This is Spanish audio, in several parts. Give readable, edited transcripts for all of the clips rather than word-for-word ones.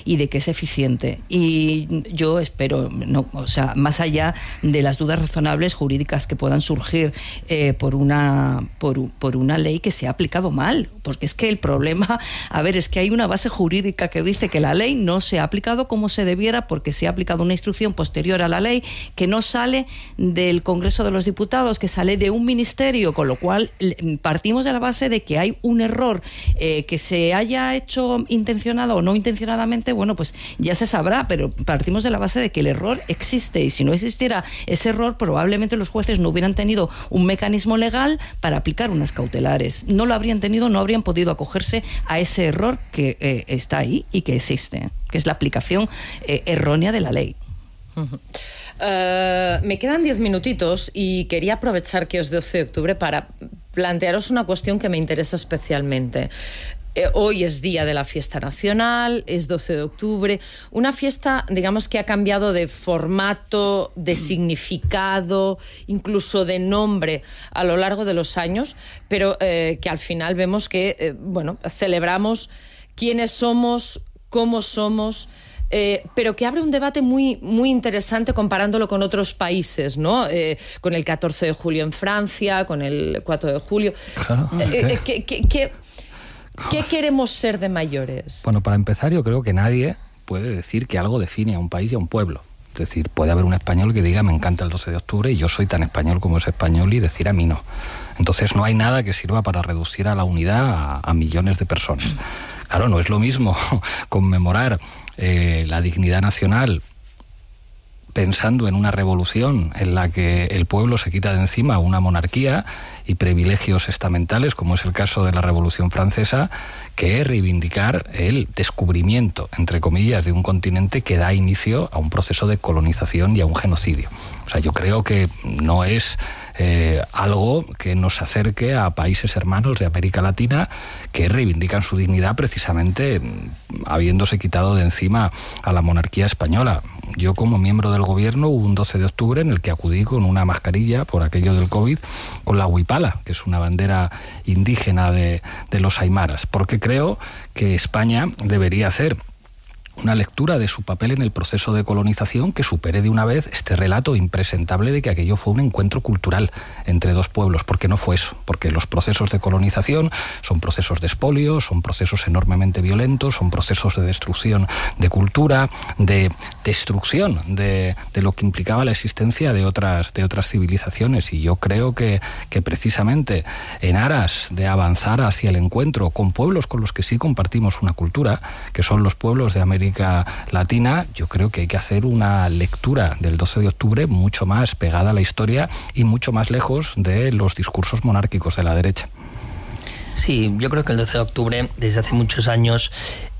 y de que es eficiente. Y yo espero, más allá de las dudas razonables jurídicas que puedan surgir por una ley que se ha aplicado mal, porque es que el problema, es que hay una base jurídica que dice que la ley no se ha aplicado como se debiera porque se ha aplicado una instrucción posterior a la ley que no sale del Congreso de los Diputados, que sale de un ministerio, con lo cual partimos de la base de que hay un error que se haya hecho intencionado o no intencionadamente, bueno, pues ya se sabrá, pero partimos de la base de que el error existe, y si no existiera ese error, probablemente los jueces no hubieran tenido un mecanismo legal para aplicar unas cautelares. No lo habrían tenido, no habrían podido acogerse a ese error que está ahí y que existe, que es la aplicación errónea de la ley. Me quedan 10 minutitos y quería aprovechar que es 12 de octubre para plantearos una cuestión que me interesa especialmente. Hoy es día de la fiesta nacional, es 12 de octubre, una fiesta, digamos, que ha cambiado de formato, de significado, incluso de nombre a lo largo de los años, pero que al final vemos que, celebramos quiénes somos, cómo somos, pero que abre un debate muy, muy interesante comparándolo con otros países, ¿no? Con el 14 de julio en Francia, con el 4 de julio. Claro. ¿Qué queremos ser de mayores? Bueno, para empezar, yo creo que nadie puede decir que algo define a un país y a un pueblo. Es decir, puede haber un español que diga me encanta el 12 de octubre y yo soy tan español como es español, y decir a mí no. Entonces no hay nada que sirva para reducir a la unidad a millones de personas. Claro, no es lo mismo conmemorar la dignidad nacional pensando en una revolución en la que el pueblo se quita de encima una monarquía y privilegios estamentales, como es el caso de la Revolución Francesa, que reivindicar el descubrimiento, entre comillas, de un continente que da inicio a un proceso de colonización y a un genocidio. O sea, yo creo que no es algo que nos acerque a países hermanos de América Latina que reivindican su dignidad precisamente habiéndose quitado de encima a la monarquía española. Yo, como miembro del gobierno, hubo un 12 de octubre en el que acudí con una mascarilla por aquello del COVID, con la huipala, que es una bandera indígena de los aymaras, porque creo que España debería hacer una lectura de su papel en el proceso de colonización que supere de una vez este relato impresentable de que aquello fue un encuentro cultural entre dos pueblos, porque no fue eso, porque los procesos de colonización son procesos de expolio, son procesos enormemente violentos, son procesos de destrucción de cultura, de destrucción de lo que implicaba la existencia de otras civilizaciones, y yo creo que precisamente en aras de avanzar hacia el encuentro con pueblos con los que sí compartimos una cultura, que son los pueblos de América Latina, yo creo que hay que hacer una lectura del 12 de octubre mucho más pegada a la historia y mucho más lejos de los discursos monárquicos de la derecha. Sí, yo creo que el 12 de octubre, desde hace muchos años,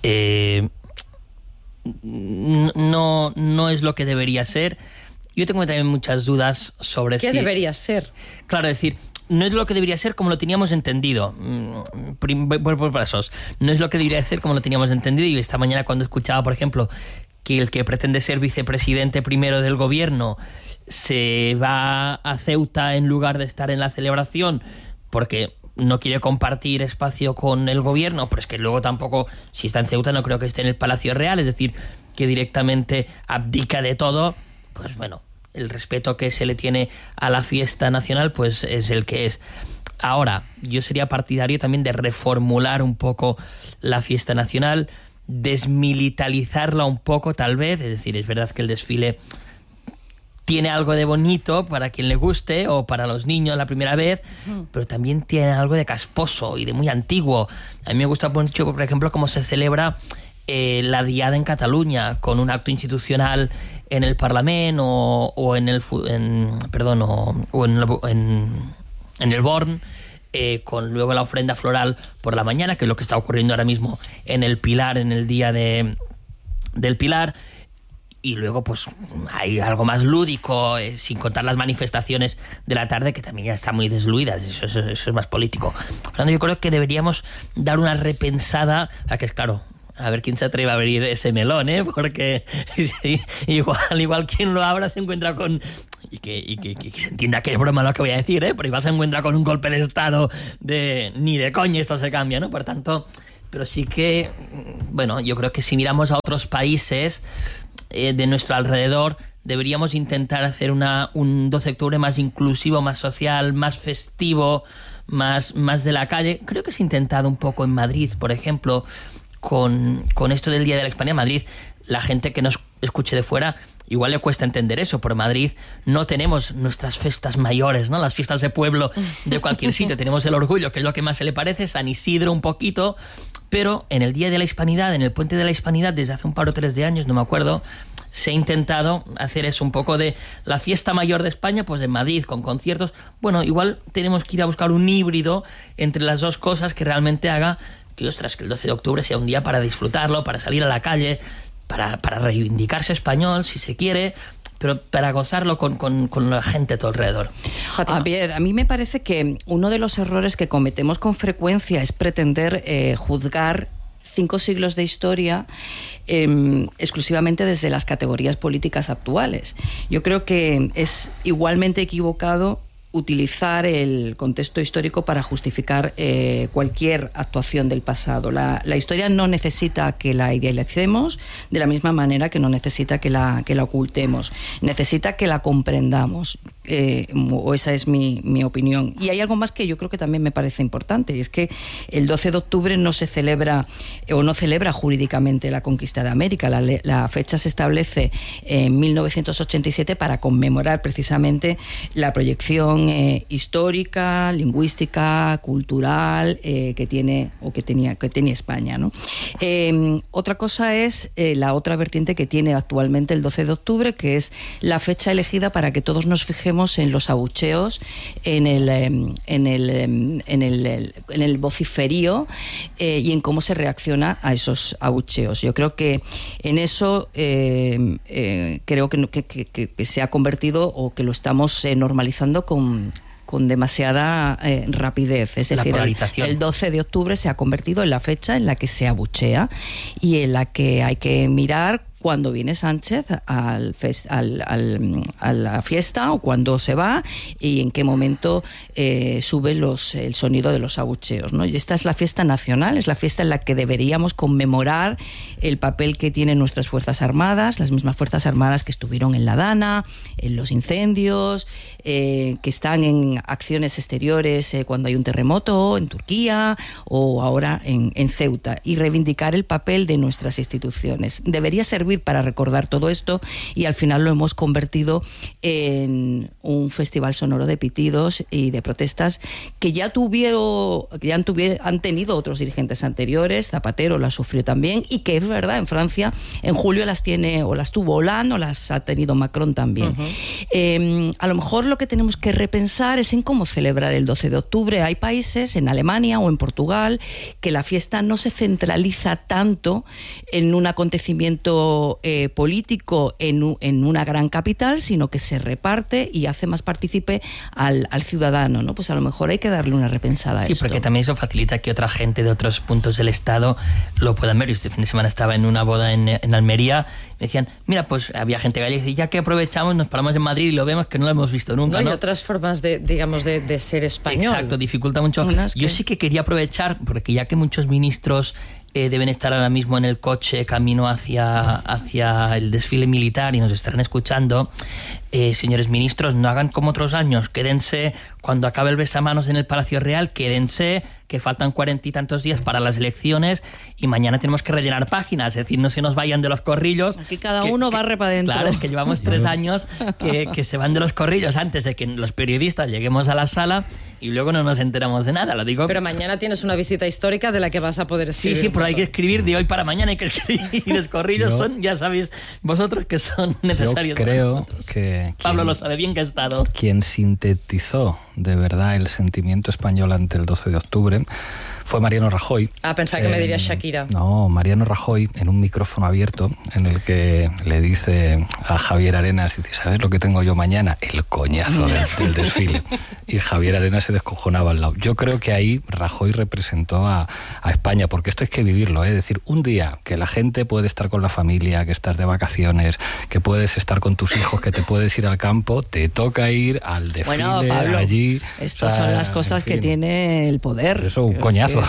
no es lo que debería ser. Yo tengo también muchas dudas sobre ¿Qué debería ser? Claro, es decir, no es lo que debería ser como lo teníamos entendido. Por pasos. No es lo que debería ser como lo teníamos entendido. Y esta mañana, cuando escuchaba, por ejemplo, que el que pretende ser vicepresidente primero del gobierno se va a Ceuta en lugar de estar en la celebración porque no quiere compartir espacio con el gobierno, pero es que luego tampoco, si está en Ceuta, no creo que esté en el Palacio Real, es decir, que directamente abdica de todo, pues bueno, el respeto que se le tiene a la fiesta nacional pues es el que es. Ahora, yo sería partidario también de reformular un poco la fiesta nacional, desmilitarizarla un poco tal vez, es decir, es verdad que el desfile tiene algo de bonito para quien le guste o para los niños la primera vez, pero también tiene algo de casposo y de muy antiguo. A mí me gusta mucho, por ejemplo, cómo se celebra la Diada en Cataluña, con un acto institucional en el Parlamento o en el Born, con luego la ofrenda floral por la mañana, que es lo que está ocurriendo ahora mismo en el Pilar, en el día del Pilar. Y luego pues hay algo más lúdico, sin contar las manifestaciones de la tarde, que también ya están muy desluidas, eso es más político. Por lo tanto, yo creo que deberíamos dar una repensada, a que es claro, a ver quién se atreve a abrir ese melón, porque igual quien lo abra se encuentra con... Y que se entienda que es broma lo que voy a decir, pero igual se encuentra con un golpe de estado ni de coña esto se cambia, ¿no? Por tanto, pero sí que, bueno, yo creo que si miramos a otros países de nuestro alrededor, deberíamos intentar hacer un 12 de octubre más inclusivo, más social, más festivo, más de la calle. Creo que se ha intentado un poco en Madrid, por ejemplo, con esto del Día de la Hispanidad. Madrid, la gente que nos escuche de fuera, igual le cuesta entender eso. Por Madrid no tenemos nuestras fiestas mayores, ¿no? Las fiestas de pueblo de cualquier sitio. Tenemos el Orgullo, que es lo que más se le parece, San Isidro un poquito, pero en el Día de la Hispanidad, en el Puente de la Hispanidad, desde hace un par o 3 de años, no me acuerdo, se ha intentado hacer eso un poco de la fiesta mayor de España, pues en Madrid, con conciertos. Bueno, igual tenemos que ir a buscar un híbrido entre las dos cosas que realmente haga que, ostras, que el 12 de octubre sea un día para disfrutarlo, para salir a la calle, para reivindicarse español, si se quiere, pero para gozarlo con la gente a tu alrededor. Javier, a mí me parece que uno de los errores que cometemos con frecuencia es pretender juzgar 5 siglos de historia exclusivamente desde las categorías políticas actuales. Yo creo que es igualmente equivocado utilizar el contexto histórico para justificar cualquier actuación del pasado. La historia no necesita que la idealicemos de la misma manera que no necesita que la ocultemos. Necesita que la comprendamos. O esa es mi opinión. Y hay algo más que yo creo que también me parece importante, y es que el 12 de octubre no se celebra o no celebra jurídicamente la conquista de América. La fecha se establece en 1987 para conmemorar precisamente la proyección histórica, lingüística, cultural que tenía España, ¿no? Otra cosa es la otra vertiente que tiene actualmente el 12 de octubre, que es la fecha elegida para que todos nos fijemos en los abucheos, en el vociferío y en cómo se reacciona a esos abucheos. Yo creo que en eso creo que se ha convertido, o que lo estamos normalizando con demasiada rapidez. Es decir, el 12 de octubre se ha convertido en la fecha en la que se abuchea y en la que hay que mirar cuando viene Sánchez a la fiesta o cuando se va, y en qué momento sube el sonido de los abucheos, ¿no? Y esta es la fiesta nacional, es la fiesta en la que deberíamos conmemorar el papel que tienen nuestras Fuerzas Armadas, las mismas Fuerzas Armadas que estuvieron en la Dana, en los incendios, que están en acciones exteriores cuando hay un terremoto en Turquía o ahora en Ceuta, y reivindicar el papel de nuestras instituciones. Debería servir para recordar todo esto, y al final lo hemos convertido en un festival sonoro de pitidos y de protestas que han tenido otros dirigentes anteriores. Zapatero las sufrió también, y que es verdad, en Francia en julio las tuvo Hollande, o las ha tenido Macron también. A lo mejor lo que tenemos que repensar es en cómo celebrar el 12 de octubre. Hay países, en Alemania o en Portugal, que la fiesta no se centraliza tanto en un acontecimiento político en una gran capital, sino que se reparte y hace más partícipe al ciudadano, ¿no? Pues a lo mejor hay que darle una repensada a esto. Sí, porque también eso facilita que otra gente de otros puntos del Estado lo puedan ver. Y este fin de semana estaba en una boda en Almería, me decían, mira, pues había gente gallega, y ya que aprovechamos, nos paramos en Madrid y lo vemos, que no lo hemos visto nunca, ¿no? Hay otras formas de ser español. Exacto, dificulta mucho. Yo sí que quería aprovechar, porque ya que muchos ministros deben estar ahora mismo en el coche camino hacia el desfile militar y nos estarán escuchando, señores ministros, no hagan como otros años, quédense cuando acabe el besamanos en el Palacio Real, quédense, que faltan 40 y tantos días para las elecciones y mañana tenemos que rellenar páginas, es decir, no se nos vayan de los corrillos. Aquí cada uno barre para adentro. Claro, es que llevamos 3 años que se van de los corrillos antes de que los periodistas lleguemos a la sala y luego no nos enteramos de nada, lo digo. Pero mañana tienes una visita histórica de la que vas a poder escribir. Sí, pero hay que escribir de hoy para mañana, hay que escribir, y los corrillos son, ya sabéis vosotros, que son necesarios. Yo creo que Pablo lo sabe bien, que ha estado. Quien sintetizó de verdad el sentimiento español ante el 12 de octubre fue Mariano Rajoy. Pensaba que me dirías Shakira. No, Mariano Rajoy, en un micrófono abierto, en el que le dice a Javier Arenas, dice, ¿sabes lo que tengo yo mañana? El coñazo del desfile. Y Javier Arenas se descojonaba al lado. Yo creo que ahí Rajoy representó a España, porque esto hay que vivirlo, ¿eh? Es decir, un día que la gente puede estar con la familia, que estás de vacaciones, que puedes estar con tus hijos, que te puedes ir al campo, te toca ir al desfile. Bueno, Pablo, allí. Estas son las cosas que tiene el poder. Eso, un coñazo. abrazo.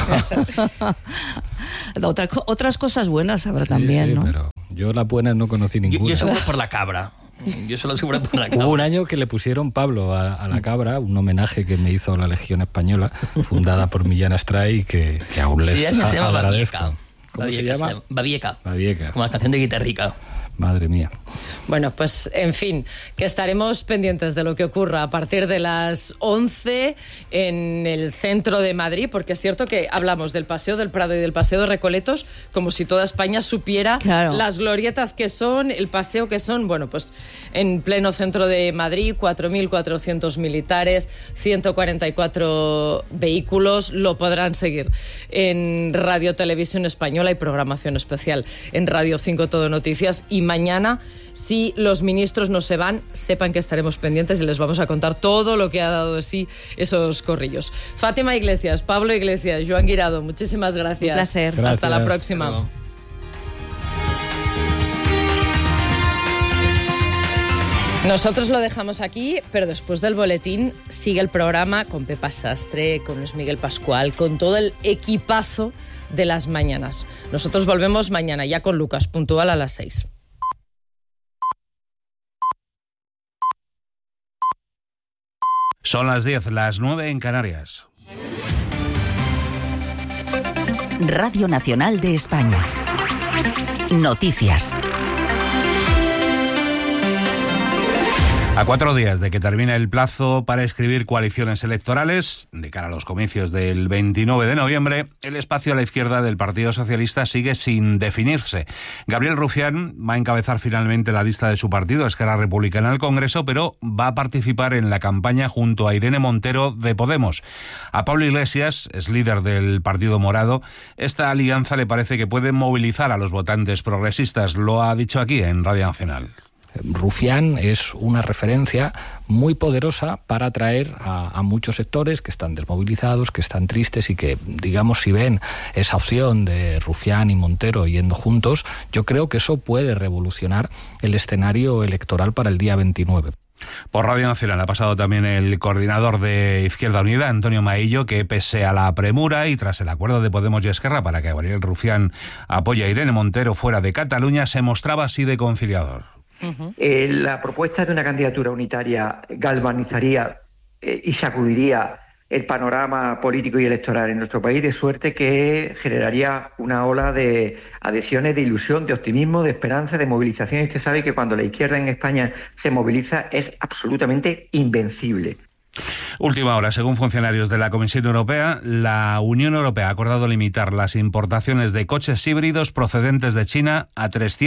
Otras cosas buenas habrá también, sí, ¿no? Pero yo las buenas no conocí ninguna. Yo seguro por la cabra. Yo solo seguro por la cabra. Hubo un año que le pusieron Pablo a la cabra, un homenaje que me hizo la Legión Española, fundada por Millán Astray, que aún les agradezco. ¿Cómo se llama? Babieca. Babieca. Como la canción de Guitarrica. Madre mía. Bueno, pues en fin, que estaremos pendientes de lo que ocurra a partir de las 11 en el centro de Madrid, porque es cierto que hablamos del Paseo del Prado y del Paseo de Recoletos como si toda España supiera las glorietas que son, el paseo que son. Bueno, pues en pleno centro de Madrid, 4.400 militares, 144 vehículos, lo podrán seguir en Radio Televisión Española y programación especial en Radio 5 Todo Noticias. Y mañana, si los ministros no se van, sepan que estaremos pendientes y les vamos a contar todo lo que ha dado de sí esos corrillos. Fátima Iglesias, Pablo Iglesias, Joan Guirado, muchísimas gracias. Un placer. Gracias. Hasta la próxima. Luego. Nosotros lo dejamos aquí, pero después del boletín sigue el programa con Pepa Sastre, con Luis Miguel Pascual, con todo el equipazo de las mañanas. Nosotros volvemos mañana ya con Lucas, puntual a las 6. Son las 10, las 9 en Canarias. Radio Nacional de España. Noticias. A 4 días de que termine el plazo para escribir coaliciones electorales, de cara a los comicios del 29 de noviembre, el espacio a la izquierda del Partido Socialista sigue sin definirse. Gabriel Rufián va a encabezar finalmente la lista de su partido, Esquerra Republicana, al Congreso, pero va a participar en la campaña junto a Irene Montero de Podemos. A Pablo Iglesias, es líder del Partido Morado, esta alianza le parece que puede movilizar a los votantes progresistas. Lo ha dicho aquí en Radio Nacional. Rufián es una referencia muy poderosa para atraer a muchos sectores que están desmovilizados, que están tristes y que, digamos, si ven esa opción de Rufián y Montero yendo juntos, yo creo que eso puede revolucionar el escenario electoral para el día 29. Por Radio Nacional ha pasado también el coordinador de Izquierda Unida, Antonio Maillo, que pese a la premura y tras el acuerdo de Podemos y Esquerra para que Gabriel Rufián apoye a Irene Montero fuera de Cataluña, se mostraba así de conciliador. La propuesta de una candidatura unitaria galvanizaría y sacudiría el panorama político y electoral en nuestro país, de suerte que generaría una ola de adhesiones, de ilusión, de optimismo, de esperanza, de movilización. Y usted sabe que cuando la izquierda en España se moviliza es absolutamente invencible. Última hora, según funcionarios de la Comisión Europea, la Unión Europea ha acordado limitar las importaciones de coches híbridos procedentes de China a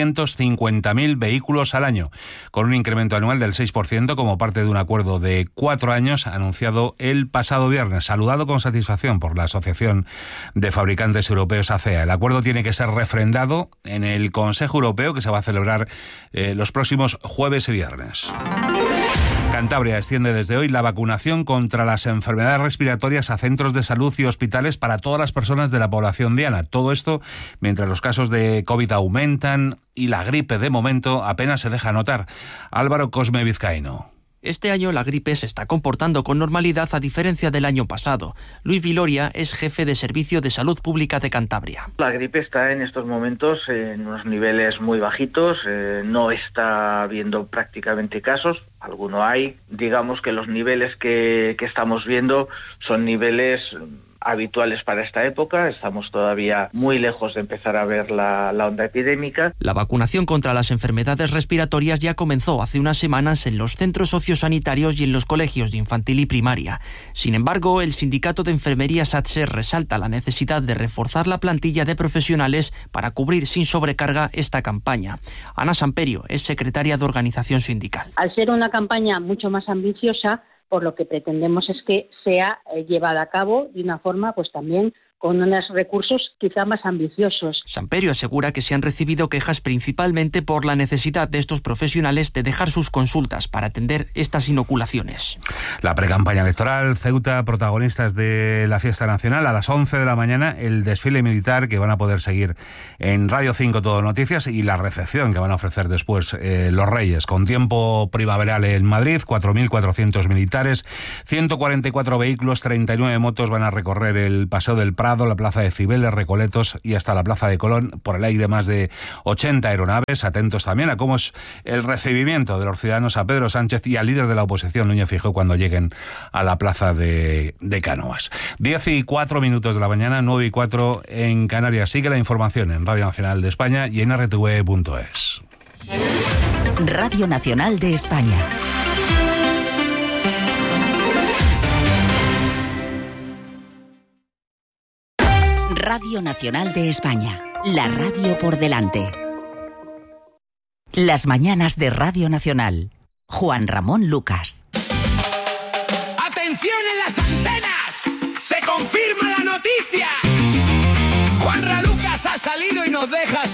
350.000 vehículos al año, con un incremento anual del 6% como parte de un acuerdo de 4 años anunciado el pasado viernes, saludado con satisfacción por la Asociación de Fabricantes Europeos ACEA. El acuerdo tiene que ser refrendado en el Consejo Europeo que se va a celebrar los próximos jueves y viernes. Cantabria extiende desde hoy la vacunación contra las enfermedades respiratorias a centros de salud y hospitales para todas las personas de la población diana. Todo esto mientras los casos de COVID aumentan y la gripe de momento apenas se deja notar. Álvaro Cosme Vizcaíno. Este año la gripe se está comportando con normalidad a diferencia del año pasado. Luis Viloria es jefe de Servicio de Salud Pública de Cantabria. La gripe está en estos momentos en unos niveles muy bajitos, no está habiendo prácticamente casos, alguno hay. Digamos que los niveles que estamos viendo son niveles habituales para esta época, estamos todavía muy lejos de empezar a ver la onda epidémica. La vacunación contra las enfermedades respiratorias ya comenzó hace unas semanas en los centros sociosanitarios y en los colegios de infantil y primaria. Sin embargo, el sindicato de enfermería SATSE resalta la necesidad de reforzar la plantilla de profesionales para cubrir sin sobrecarga esta campaña. Ana Samperio es secretaria de organización sindical. Al ser una campaña mucho más ambiciosa, por lo que pretendemos es que sea llevada a cabo de una forma pues también con unos recursos quizá más ambiciosos. Samperio asegura que se han recibido quejas principalmente por la necesidad de estos profesionales de dejar sus consultas para atender estas inoculaciones. La precampaña electoral, Ceuta, protagonistas de la fiesta nacional, a las 11 de la mañana, el desfile militar que van a poder seguir en Radio 5 Todo Noticias y la recepción que van a ofrecer después los Reyes, con tiempo primaveral en Madrid, 4.400 militares, 144 vehículos, 39 motos van a recorrer el Paseo del Prado Prado, la plaza de Cibeles, Recoletos y hasta la plaza de Colón. Por el aire más de 80 aeronaves. Atentos también a cómo es el recibimiento de los ciudadanos a Pedro Sánchez y al líder de la oposición, Núñez Feijóo, cuando lleguen a la plaza de Cánovas. 10:04 de la mañana, 9:04 en Canarias. Sigue la información en Radio Nacional de España y en rtv.es. Radio Nacional de España. Radio Nacional de España. La radio por delante. Las mañanas de Radio Nacional. Juan Ramón Lucas. ¡Atención en las antenas! ¡Se confirma la noticia! Juan Ra Lucas ha salido y nos deja